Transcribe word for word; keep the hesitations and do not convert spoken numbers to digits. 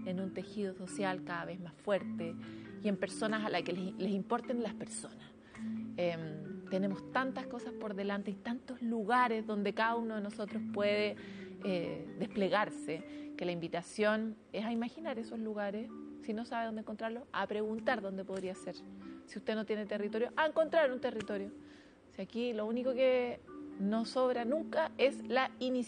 en un tejido social cada vez más fuerte y en personas a las que les, les importen las personas. Eh, tenemos tantas cosas por delante y tantos lugares donde cada uno de nosotros puede eh, desplegarse, que la invitación es a imaginar esos lugares, si no sabe dónde encontrarlos, a preguntar dónde podría ser. Si usted no tiene territorio, a encontrar un territorio. Si aquí lo único que no sobra nunca es la iniciativa.